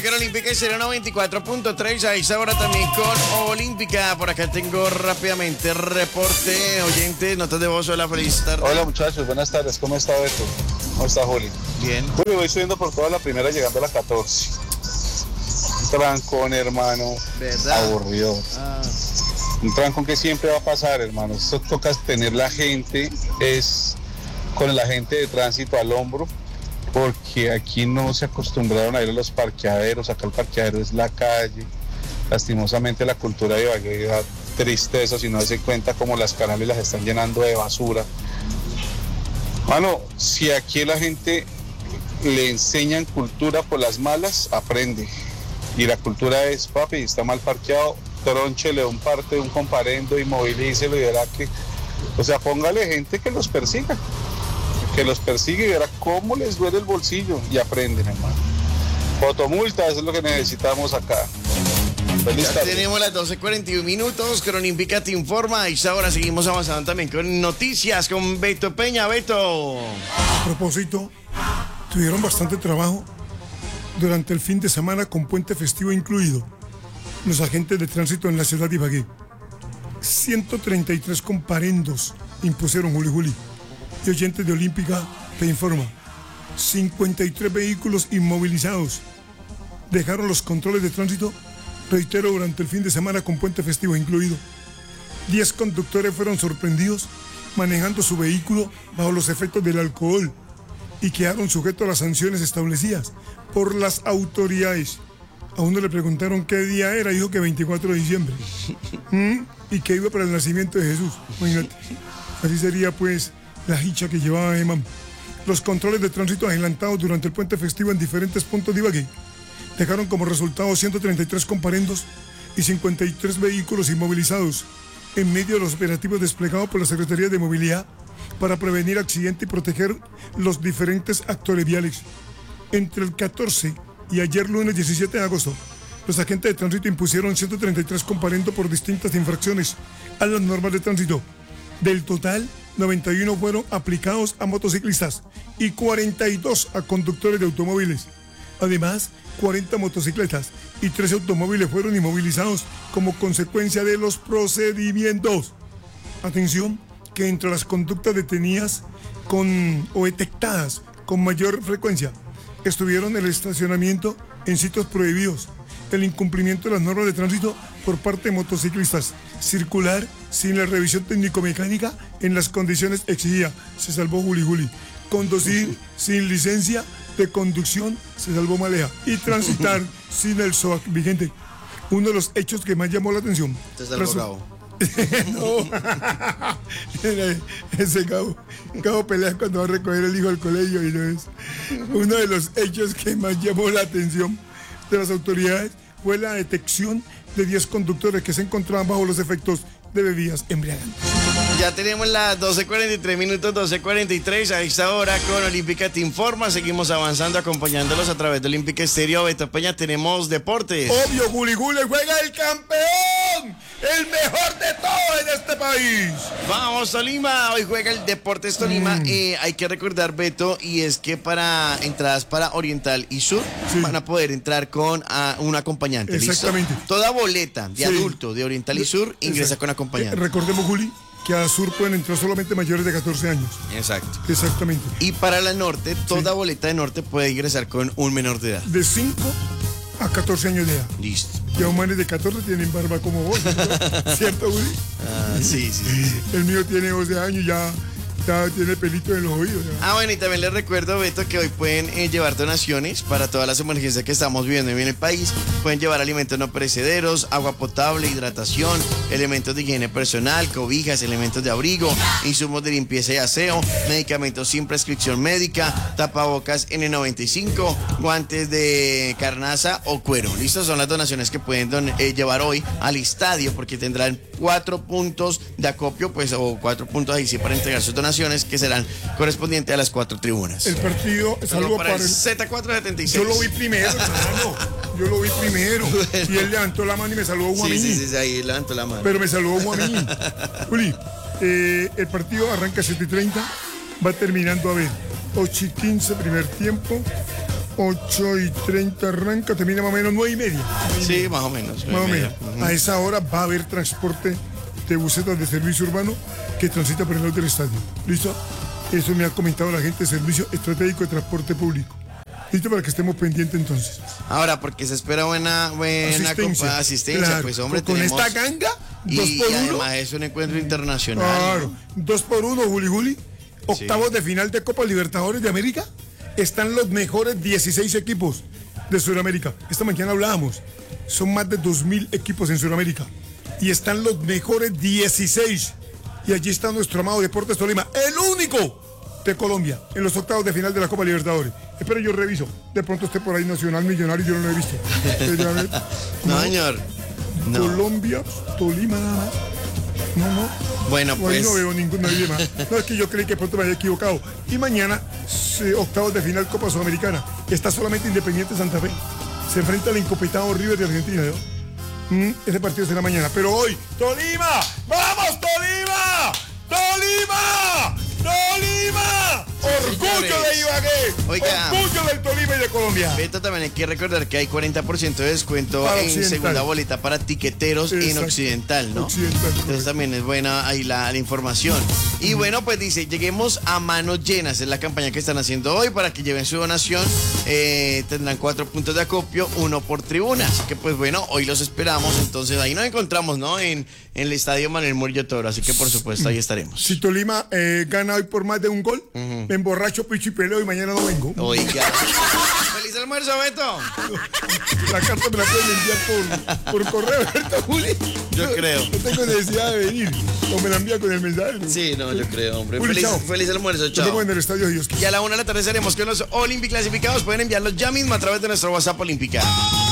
con Olímpica y 094.3. A esa hora también con Olímpica. Por acá tengo rápidamente reporte. Oyentes, notas de voz. Hola, feliz tarde. Hola muchachos, buenas tardes. ¿Cómo está Beto? ¿Cómo está Juli? Bien. Juli, voy subiendo por toda la primera llegando a la 14. Un trancón, hermano. ¿Verdad? Aburrido. Un trancón que siempre va a pasar, hermano. Esto toca tener la gente, con la gente de tránsito al hombro, porque aquí no se acostumbraron a ir a los parqueaderos. Acá el parqueadero es la calle. Lastimosamente la cultura de Ibagué da tristeza si no se cuenta como las canales las están llenando de basura. Mano, si aquí la gente le enseñan cultura por las malas, aprende. Y la cultura es, papi, está mal parqueado, trónchele un parte de un comparendo y movilícelo y verá que, o sea, póngale gente que los persiga y verá cómo les duele el bolsillo y aprenden, hermano. Fotomulta, eso es lo que necesitamos acá. Feliz tarde. Tenemos las 12:41 con Olímpica te informa y ahora seguimos avanzando también con noticias con Beto Peña. Beto. A propósito, tuvieron bastante trabajo durante el fin de semana con puente festivo incluido los agentes de tránsito en la ciudad de Ibagué. 133 comparendos impusieron Juli. Y oyentes de Olímpica te informa, 53 vehículos inmovilizados dejaron los controles de tránsito, reitero, durante el fin de semana con puente festivo incluido. 10 conductores fueron sorprendidos manejando su vehículo bajo los efectos del alcohol y quedaron sujetos a las sanciones establecidas por las autoridades. A uno le preguntaron qué día era, dijo que 24 de diciembre. Y que iba para el nacimiento de Jesús. Imagínate. Así sería pues la hicha que llevaba Emam. Los controles de tránsito adelantados durante el puente festivo en diferentes puntos de Ibagué dejaron como resultado 133 comparendos y 53 vehículos inmovilizados en medio de los operativos desplegados por la Secretaría de Movilidad para prevenir accidentes y proteger los diferentes actores viales. Entre el 14 y ayer lunes 17 de agosto, los agentes de tránsito impusieron 133 comparendos por distintas infracciones a las normas de tránsito. Del total, 91 fueron aplicados a motociclistas y 42 a conductores de automóviles. Además, 40 motocicletas y 13 automóviles fueron inmovilizados como consecuencia de los procedimientos. Atención, que entre las conductas detenidas o detectadas con mayor frecuencia estuvieron el estacionamiento en sitios prohibidos, el incumplimiento de las normas de tránsito por parte de motociclistas, circular sin la revisión técnico-mecánica en las condiciones exigidas, se salvó Juli, conducir sin licencia de conducción, se salvó Maleja, y transitar sin el SOAC vigente. Uno de los hechos que más llamó la atención. Te salvó Gabo. No, ese Gabo pelea cuando va a recoger el hijo al colegio y no es. Uno de los hechos que más llamó la atención de las autoridades fue la detección de 10 conductores que se encontraban bajo los efectos de bebidas embriagantes. Ya tenemos las 12:43, 12:43 a esta hora con Olímpica te informa. Seguimos avanzando, acompañándolos a través de Olímpica Estéreo. Beto Peña, tenemos deportes. Obvio, Juli, juega el campeón, el mejor de todo en este país. Vamos, Tolima, hoy juega el Deportes Tolima. Hay que recordar, Beto, y es que para entradas para Oriental y Sur van a poder entrar con un acompañante. Exactamente. ¿Listo? Toda boleta de adulto de Oriental y Sur ingresa con acompañante. Recordemos, Juli, que a Sur pueden entrar solamente mayores de 14 años. Exacto. Exactamente. Y para la Norte, toda boleta de Norte puede ingresar con un menor de edad. De 5 a 14 años de edad. Listo. Ya humanos de 14 tienen barba como vos, ¿no? ¿Cierto, Juli? Sí. El mío tiene 12 años, ya tiene pelito en los oídos. Ya. Bueno, y también les recuerdo, Beto, que hoy pueden llevar donaciones para todas las emergencias que estamos viviendo en el país. Pueden llevar alimentos no perecederos, agua potable, hidratación, elementos de higiene personal, cobijas, elementos de abrigo, insumos de limpieza y aseo, medicamentos sin prescripción médica, tapabocas N95, guantes de carnaza o cuero. Listos son las donaciones que pueden llevar hoy al estadio, porque tendrán 4 puntos de acopio, pues, o 4 puntos ahí sí para entregar sus donaciones, que serán correspondientes a las 4 tribunas. El partido salvo para el Z476. Yo lo vi primero, hermano. Yo lo vi primero. Bueno. Y él levantó la mano y me saludó a mí. Sí, ahí levantó la mano. Pero me saludó a mí. Juli, el partido arranca a 7:30, va terminando a ver 8:15 primer tiempo, 8:30 arranca, termina más o menos 9:30. Sí, más o menos. Más o menos. A esa hora va a haber transporte de busetas de servicio urbano que transita por el norte del estadio. ¿Listo? Eso me ha comentado la gente de Servicio Estratégico de Transporte Público. ¿Listo? Para que estemos pendientes entonces. Ahora, porque se espera buena asistencia, Claro. pues hombre, con tenemos... esta ganga, 2 Y por 1. además es un encuentro internacional. Claro, ¿no? 2 por 1, Juli. Octavos de final de Copa Libertadores de América. Están los mejores 16 equipos de Sudamérica. Esta mañana hablábamos. Son más de 2.000 equipos en Sudamérica. Y están los mejores 16. Y allí está nuestro amado Deportes Tolima, el único de Colombia, en los octavos de final de la Copa Libertadores. Espera, yo reviso. De pronto esté por ahí Nacional Millonario, yo no lo he visto. No, señor. No. Colombia, Tolima nada más. No. Bueno, Ahí pues... no veo ninguna idea más. No, es que yo creí que pronto me había equivocado. Y mañana, octavos de final Copa Sudamericana. Está solamente Independiente Santa Fe. Se enfrenta al encopetado River de Argentina, ¿no? Ese partido será mañana. Pero hoy, ¡Tolima! ¡Vamos, Tolima! ¡Tolima! ¡Tolima! ¡Orgullo de Ibagué! Oiga. ¡Orgullo del Tolima y de Colombia! Beto, también hay que recordar que hay 40% de descuento Para en Occidental. segunda boleta para tiqueteros en Exacto. Occidental, ¿no? Occidental. Entonces también es buena ahí la información. Y bueno, pues dice, lleguemos a manos llenas. Es la campaña que están haciendo hoy para que lleven su donación. Tendrán 4 puntos de acopio, 1 por tribuna. Así que pues bueno, hoy los esperamos. Entonces ahí nos encontramos, ¿no? En el estadio Manuel Murillo Toro. Así que por supuesto ahí estaremos. Si Tolima gana hoy por más de un gol, me emborracho, picho y peleo y mañana no vengo. Oiga. ¡Feliz almuerzo, Beto! La carta me la pueden enviar por correo, ¿verdad, Juli? Yo creo. No tengo necesidad de venir. O me la envía con el mensaje. Sí, no, yo creo, hombre. Juli, chao. Feliz almuerzo, Nos chao. vemos en el estadio Dios. Y a la 1 de la tarde estaremos con los Olympic clasificados. Pueden enviarlos ya mismo a través de nuestro WhatsApp Olímpica.